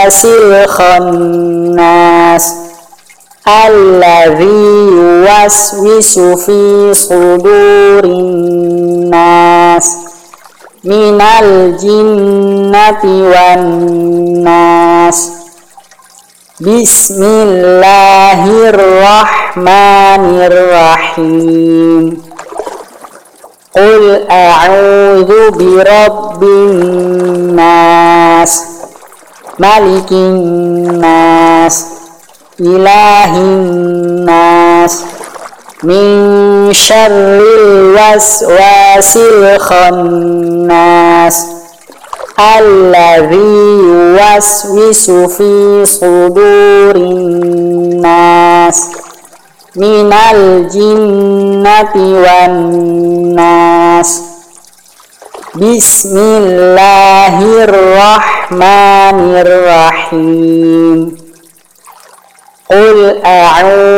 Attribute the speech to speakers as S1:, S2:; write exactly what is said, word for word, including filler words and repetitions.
S1: waswasil khannas alladzi yuwaswisu fi sudurin nas minal jinnati wan nas. Bismillahirrahmanirrahim. Qul a'udzu birabbin nas, malikin nas, ilahin nas, min syarril waswasil khannas alladzi yuwaswisu fi sudurin nas minal jinnati wan nas. Bismillahirrahmanirrahim. Qul a'udzu